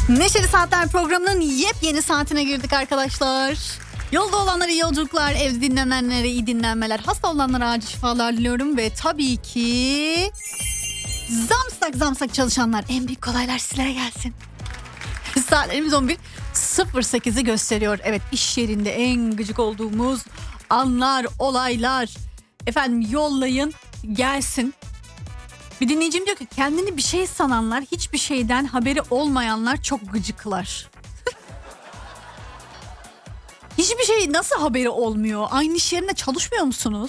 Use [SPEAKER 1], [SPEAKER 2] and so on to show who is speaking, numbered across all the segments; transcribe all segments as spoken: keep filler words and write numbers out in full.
[SPEAKER 1] Neşeli Saatler programının yepyeni saatine girdik arkadaşlar. Yolda olanlara iyi yolculuklar, evde dinlenenlere iyi dinlenmeler, hasta olanlara acil şifalar diliyorum ve tabii ki zamsak zamsak çalışanlar en büyük kolaylar sizlere gelsin. Saatlerimiz on bir sıfır sekizi gösteriyor. Evet, iş yerinde en gıcık olduğumuz anlar, olaylar. Efendim yollayın gelsin. Bir dinleyicim diyor ki kendini bir şey sananlar, hiçbir şeyden haberi olmayanlar çok gıcıklar. Hiçbir şey nasıl haberi olmuyor? Aynı iş yerinde çalışmıyor musunuz?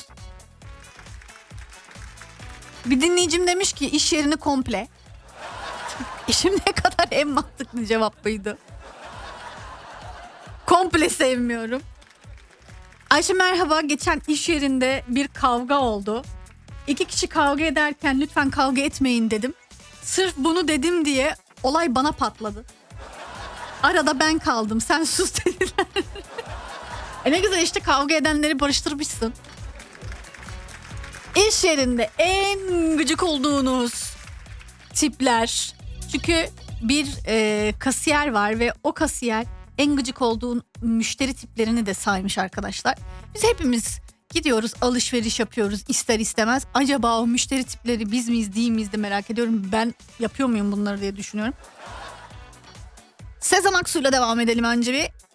[SPEAKER 1] Bir dinleyicim demiş ki iş yerini komple. Şimdiye kadar en mantıklı cevap buydu. Komple sevmiyorum. Ayşe merhaba, geçen iş yerinde bir kavga oldu. İki kişi kavga ederken lütfen kavga etmeyin dedim. Sırf bunu dedim diye olay bana patladı. Arada ben kaldım, sen sus dediler. E ne güzel işte, kavga edenleri barıştırmışsın. İş yerinde en gıcık olduğunuz tipler. Çünkü bir e, kasiyer var ve o kasiyer en gıcık olduğun müşteri tiplerini de saymış arkadaşlar. Biz hepimiz gidiyoruz, alışveriş yapıyoruz ister istemez. Acaba o müşteri tipleri biz miyiz değil miyiz de merak ediyorum. Ben yapıyor muyum bunları diye düşünüyorum. Sezen Aksu'yla devam edelim önce bir.